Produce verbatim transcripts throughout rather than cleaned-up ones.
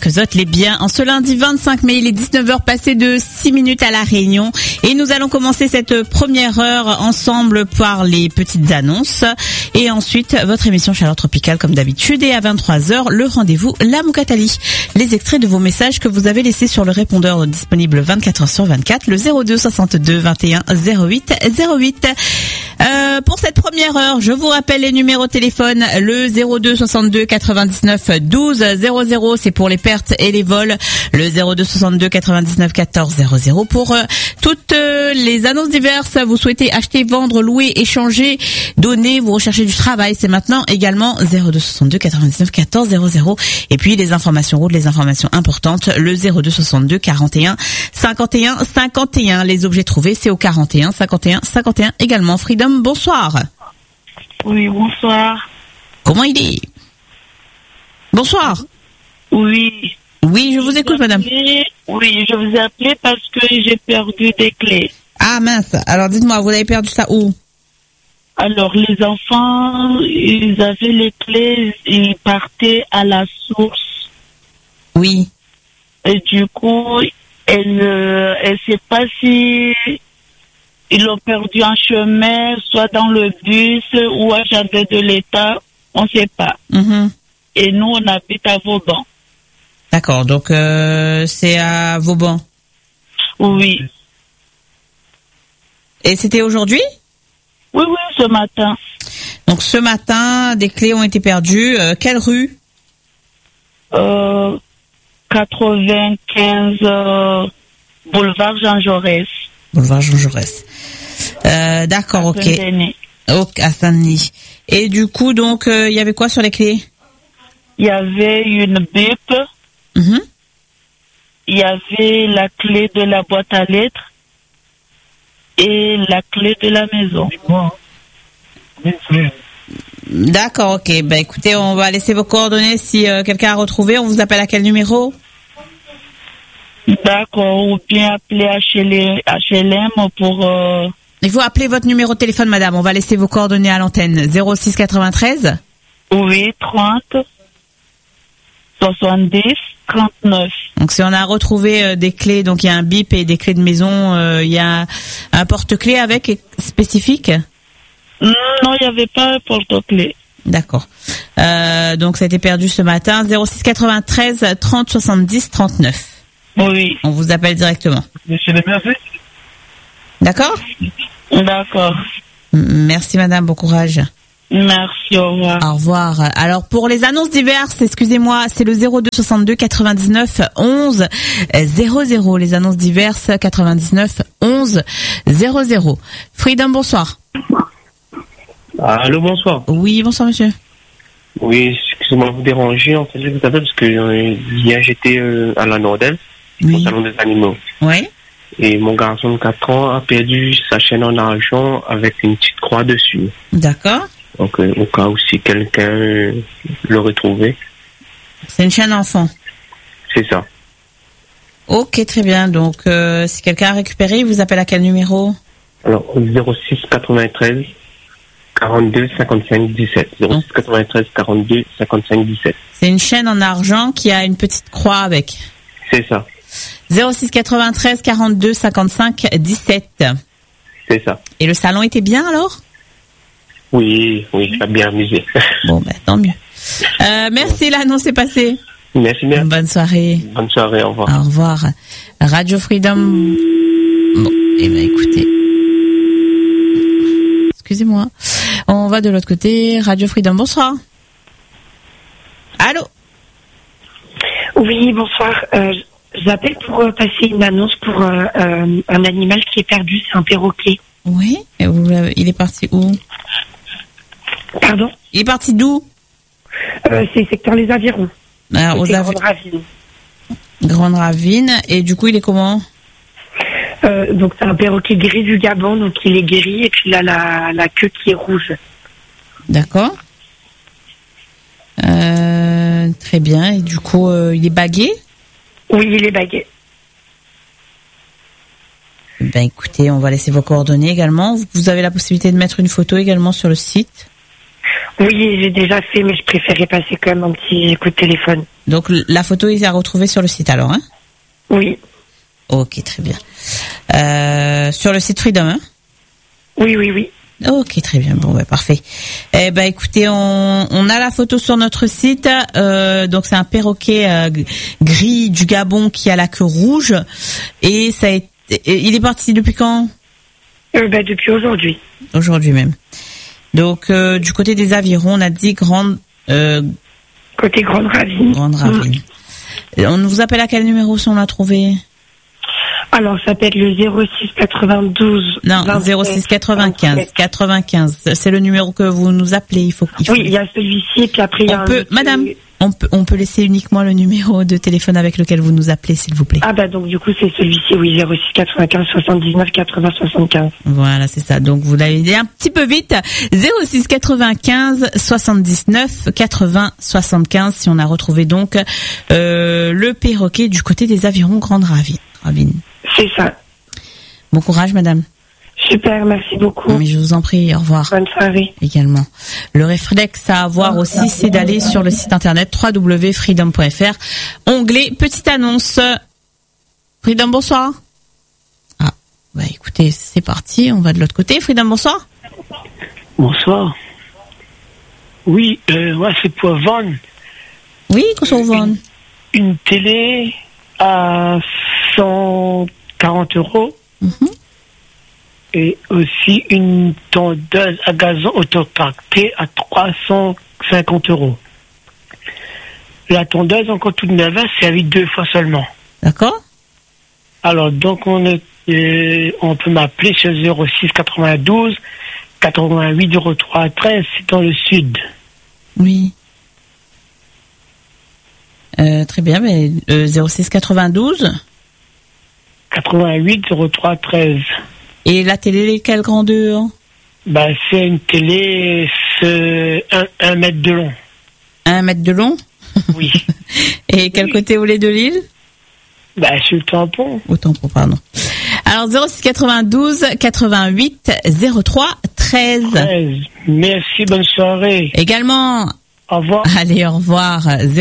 Marquezotte, les biens. En ce lundi vingt-cinq mai, il est dix-neuf heures passées de six minutes à La Réunion. Et nous allons commencer cette première heure ensemble par les petites annonces. Et ensuite, votre émission Chaleur Tropicale comme d'habitude. Et à vingt-trois heures, le rendez-vous La Moukatali. Les extraits de vos messages que vous avez laissés sur le répondeur disponible vingt-quatre heures sur vingt-quatre, le zéro deux soixante-deux vingt et un zéro huit zéro huit. Euh, pour cette première heure, je vous rappelle les numéros de téléphone, le zéro deux soixante-deux quatre-vingt-dix-neuf douze zéro zéro, c'est pour les pertes et les vols, le zéro deux soixante-deux quatre-vingt-dix-neuf quatorze zéro zéro pour euh, toutes euh, les annonces diverses. Vous souhaitez acheter, vendre, louer, échanger, donner, vous recherchez du travail, c'est maintenant également zéro deux soixante-deux quatre-vingt-dix-neuf quatorze zéro zéro. Et puis les informations routes, les informations importantes, le zéro deux soixante-deux quarante et un cinquante et un cinquante et un. Les objets trouvés, c'est au quarante et un cinquante et un cinquante et un également. Freedom, bonsoir. Oui, bonsoir. Comment il est? Bonsoir. Oui. Oui, je vous écoute, madame. Oui, je vous ai appelé parce que j'ai perdu des clés. Ah mince, alors dites-moi, vous avez perdu ça où? Alors, les enfants, ils avaient les clés, ils partaient à la source. Oui. Et du coup, elle ne sait pas si ils l'ont perdu en chemin, soit dans le bus ou à jardin de l'État, on ne sait pas. Mm-hmm. Et nous, on habite à Vauban. D'accord, donc euh, c'est à Vauban. Oui. Et c'était aujourd'hui? Oui, oui, ce matin. Donc ce matin, des clés ont été perdues. Euh, quelle rue? euh, quatre-vingt-quinze euh, boulevard Jean Jaurès. Boulevard Jean Jaurès. Euh, d'accord, ok. Ok, à Saint-Denis. Et du coup, donc, il euh, y avait quoi sur les clés? Il y avait une bip. Mm-hmm. Il y avait la clé de la boîte à lettres et la clé de la maison. D'accord, ok. Ben écoutez, on va laisser vos coordonnées. Si euh, quelqu'un a retrouvé, on vous appelle à quel numéro? D'accord, ou bien appeler H L M pour... Euh... Il faut appeler votre numéro de téléphone, madame. On va laisser vos coordonnées à l'antenne. zéro six quatre-vingt-treize. Oui, trente, soixante-dix, trente-neuf. Donc si on a retrouvé euh, des clés, donc il y a un bip et des clés de maison, euh, il y a un porte-clés avec spécifique? Non, il n'y avait pas un porte-clés. D'accord. Euh, donc ça a été perdu ce matin. zéro six quatre-vingt-treize trente soixante-dix trente-neuf. Oui. On vous appelle directement. Monsieur le maire. D'accord? D'accord. Merci madame, bon courage. Merci, au revoir. Au revoir. Alors pour les annonces diverses, excusez-moi, c'est le zéro deux soixante-deux quatre-vingt-dix-neuf onze zéro zéro. Les annonces diverses quatre-vingt-dix-neuf onze zéro zéro. Freedom, bonsoir. Allô, bonsoir. Oui, bonsoir monsieur. Oui, excusez-moi de vous déranger. En fait, je vous appelle parce que euh, hier j'étais euh, à la Nordelle, oui. Au salon des animaux. Oui. Et mon garçon de quatre ans a perdu sa chaîne en argent avec une petite croix dessus. D'accord. Donc, euh, au cas où si quelqu'un euh, le retrouvait. C'est une chaîne enfant. C'est ça. Ok, très bien. Donc, euh, si quelqu'un a récupéré, il vous appelle à quel numéro? Alors, zéro six quatre-vingt-treize quarante-deux cinquante-cinq dix-sept. zéro six quatre-vingt-treize quarante-deux cinquante-cinq dix-sept. C'est une chaîne en argent qui a une petite croix avec. C'est ça. zéro six quatre-vingt-treize quarante-deux cinquante-cinq dix-sept. C'est ça. Et le salon était bien alors? Oui, oui, je suis bien amusé. Bon, ben, tant mieux. Euh, merci, l'annonce est passée. Merci bien. Bonne soirée. Bonne soirée, au revoir. Au revoir. Radio Freedom. Bon, eh ben, écoutez. Excusez-moi. On va de l'autre côté. Radio Freedom, bonsoir. Allô? Oui, bonsoir. Euh, J'appelle pour euh, passer une annonce pour euh, euh, un animal qui est perdu, c'est un perroquet. Oui, et vous, il est parti où? Pardon? Il est parti d'où? euh, C'est secteur Les Avirons. Ah, aux Grande Ravine. Grande Ravine. Et du coup, il est comment? euh, Donc, c'est un perroquet gris du Gabon, donc il est gris, et puis il a la, la queue qui est rouge. D'accord. Euh, très bien. Et du coup, euh, il est bagué? Oui, il est bagué. Ben écoutez, on va laisser vos coordonnées également. Vous avez la possibilité de mettre une photo également sur le site. Oui, j'ai déjà fait, mais je préférais passer quand même un petit coup de téléphone. Donc la photo est à retrouver sur le site alors, hein? Oui. Ok, très bien. Euh, sur le site Freedom, hein? Oui, oui, oui. Ok, très bien. Bon, bah, parfait. Eh ben, écoutez, on, on a la photo sur notre site. Euh, donc, c'est un perroquet euh, gris du Gabon qui a la queue rouge. Et ça a été, il est parti depuis quand? Euh, bah, depuis aujourd'hui. Aujourd'hui même. Donc, euh, du côté des avirons, on a dit grande. Euh, côté Grande Ravine. Grande Ravine. Mmh. On vous appelle à quel numéro si on l'a trouvé? Alors, ça peut être le zéro six quatre-vingt-douze. Non, zéro six quatre-vingt-quinze. quatre-vingt-quinze. C'est le numéro que vous nous appelez. Il faut. Il faut... Oui, il y a celui-ci, et puis après il y a. On peut, un... Madame, on peut, on peut laisser uniquement le numéro de téléphone avec lequel vous nous appelez, s'il vous plaît. Ah bah donc du coup c'est celui-ci, oui, zéro six quatre-vingt-quinze soixante-dix-neuf quatre-vingts soixante-quinze. Voilà, c'est ça. Donc vous l'avez dit un petit peu vite. zéro six quatre-vingt-quinze soixante-dix-neuf quatre-vingts soixante-quinze. Si on a retrouvé donc euh, le perroquet du côté des avirons Grande Ravine. Ravine. C'est ça. Bon courage, madame. Super, merci beaucoup. Mais je vous en prie, au revoir. Bonne soirée. Également. Le réflexe à avoir aussi, c'est d'aller sur le site internet w w w point freedom point f r, onglet petite annonce. Freedom, bonsoir. Ah, bah écoutez, c'est parti, on va de l'autre côté. Freedom, bonsoir. Bonsoir. Oui, euh, ouais, c'est pour vendre. Oui, qu'est-ce qu'on vend? Une, une télé à cent quarante euros. Mm-hmm. Et aussi une tondeuse à gazon autotractée à trois cent cinquante euros. La tondeuse, encore toute neuve, c'est avec deux fois seulement. D'accord. Alors, donc, on, est, euh, on peut m'appeler sur zéro six quatre-vingt-douze quatre-vingt-huit zéro trois treize, c'est dans le sud. Oui. Euh, très bien, mais euh, zéro six quatre-vingt-douze quatre-vingt-huit zéro trois treize. Et la télé, quelle grandeur? Bah, c'est une télé, c'est un, un mètre de long. Un mètre de long? Oui. Et quel oui. côté vous voulez de l'île? Bah, sur le tampon. Au tampon, pardon. Alors, zéro six quatre-vingt-douze quatre-vingt-huit zéro trois treize. treize. Merci, bonne soirée. Également. Au revoir. Allez, au revoir.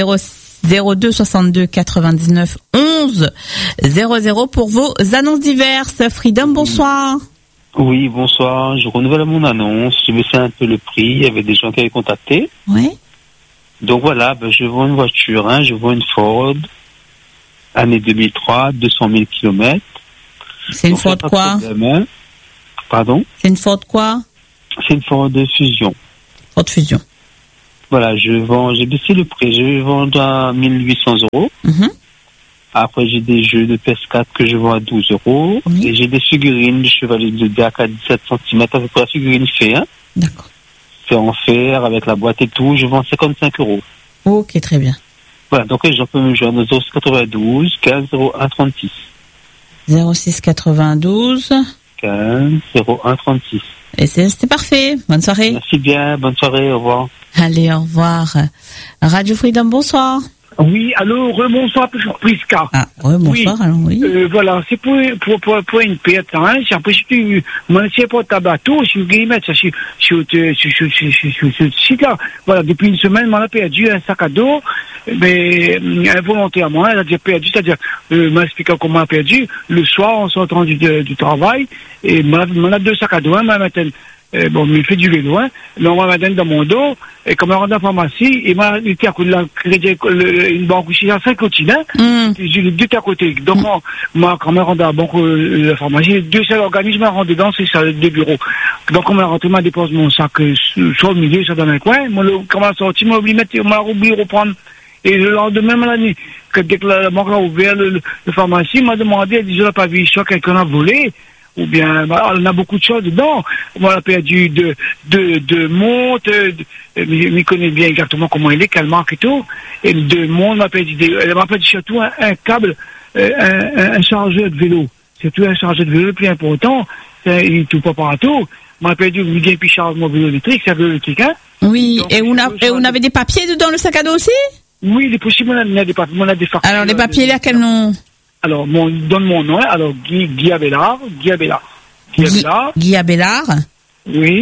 zéro deux soixante-deux quatre-vingt-dix-neuf onze zéro zéro pour vos annonces diverses. Freedom, bonsoir. Oui, bonsoir. Je renouvelle mon annonce. Je baissais un peu le prix. Il y avait des gens qui avaient contacté. Oui. Donc voilà, ben, je vends une voiture. Hein. Je vends une Ford, année deux mille trois, deux cent mille kilomètres. C'est une Ford quoi? Problème, hein. Pardon? C'est une Ford quoi? C'est une Ford de Fusion. Ford Fusion. Voilà, je vends, j'ai baissé le prix, je vends à mille huit cents euros. Mm-hmm. Après, j'ai des jeux de P S quatre que je vends à douze euros. Oui. Et j'ai des figurines de Chevalier de Zodiac à dix-sept centimètres, à peu près la figurine fait, hein. D'accord. C'est en fer, avec la boîte et tout, je vends cinquante-cinq euros. Ok, très bien. Voilà, donc les gens peuvent me joindre au zéro six quatre-vingt-douze quinze zéro un trente-six. zéro six quatre-vingt-douze quinze zéro un trente-six. Et c'est, c'était parfait. Bonne soirée. Merci bien. Bonne soirée. Au revoir. Allez, au revoir. Radio Freedom, bonsoir. Oui, allô, rebonsoir pour Prisca. Ah, rebonsoir, oui. Alors oui. Euh, voilà, c'est pour, pour, pour, pour une perte, hein. Après, je suis, moi, c'est pour ta bateau, je suis guillemets, ça, je suis, ce site-là. Voilà, depuis une semaine, m'en a perdu un sac à dos, mais, involontairement, elle a déjà perdu, c'est-à-dire, euh, m'a expliqué comment elle a perdu. Le soir, en sortant du, du travail, et m'en a deux sacs à dos, hein, ma matin. Euh, bon, il fait du vélo, hein. Mais on m'a donné dans mon dos, et comme on rentre dans la pharmacie, il m'a dit à côté de la crédit, une banque aussi à cinq continents, mm. J'ai les deux à côté. Donc, mm. on m'a, quand on rentre dans la banque, euh, la pharmacie, deux seuls organismes à rentrer dedans, c'est ça, deux bureaux. Donc, on m'a rentré, m'a déposé mon sac, euh, soit au milieu, soit dans un coin. Moi, quand on m'a sorti, m'a oublié mettre, m'a oublié reprendre. Et le lendemain, m'a dit, que dès que la banque a ouvert le, le, le pharmacie, m'a demandé, elle dit, je l'ai pas vu, soit quelqu'un a volé, ou bien, bah, on a beaucoup de choses dedans. On a perdu de, de, de montre, de, je connais bien exactement comment il est, qu'elle manque et tout. Et de montre, on a perdu des, elle m'a perdu surtout un, un câble, euh, un, un chargeur de vélo. C'est tout un chargeur de vélo le plus important. C'est, il tout pas partout. On a perdu une bien charge mon vélo électrique, c'est un vélo électrique, hein. Oui. Donc, et on a, et on avait des papiers dedans le sac à dos aussi? Oui, il est possible, on a, on a des papiers, on a des factures. Alors, les papiers, là, quel nom? Alors, mon, donne mon nom, alors, Guy, Guy Abélard, Guy Abélard. Guy Abélard. Guy Abélard. Oui.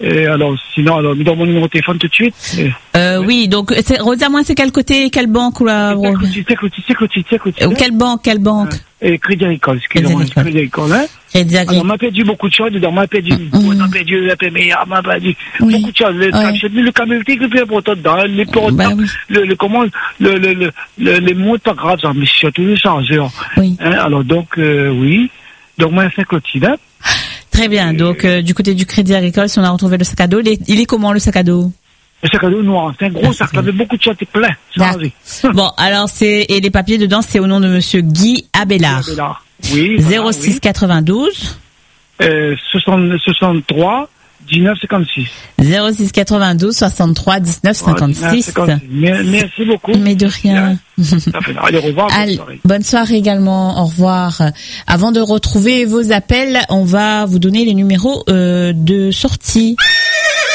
Et alors, sinon, alors, dans mon numéro de téléphone tout de suite. Et... Euh, ouais. Oui, donc, c'est, Rosa, moi, c'est quel côté, quelle banque ou la... C'est côté, c'est côté, c'est côté. Quelle banque, quelle banque? Et Crédit Agricole, excusez-moi, Crédit Agricole, hein. Crédit Agricole. Alors, on m'a perdu beaucoup de choses dedans, on m'a perdu, mmh. on m'a perdu la P M I, on m'a perdu oui. beaucoup de choses. Le, oui. le caméotique, le plus important dedans, les portables, bah, oui. le, le, comment, le, le, le, le, les mots, pas grave, ça, mais surtout les chargeurs. Oui. Hein, alors, donc, euh, oui. Donc, moi, c'est Clotilde, hein. Très bien. Donc, euh, du côté du Crédit Agricole, si on a retrouvé le sac à dos, il est, il est comment, le sac à dos? Le sac à dos noir. C'est un gros ah, sac. Il avait beaucoup de choses, c'est plein. Bon, alors, c'est, et les papiers dedans, c'est au nom de monsieur Guy Abélard. Guy Abélard. Oui. zéro six quatre-vingt-douze. Euh, soixante-trois, dix-neuf, cinquante-six. zéro six quatre-vingt-douze, soixante-trois, dix-neuf, cinquante-six. Merci beaucoup. Mais de rien. Allez, au revoir. Allez, bonne soirée. Bonne soirée également. Au revoir. Avant de retrouver vos appels, on va vous donner les numéros euh, de sortie.